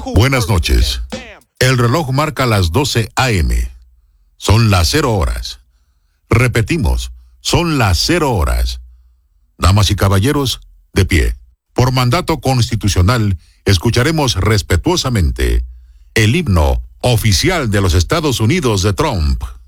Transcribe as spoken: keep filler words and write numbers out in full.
Buenas noches. El reloj marca las doce a eme. Son las cero horas. Repetimos, son las cero horas. Damas y caballeros, de pie. Por mandato constitucional, escucharemos respetuosamente el himno oficial de los Estados Unidos de Trump.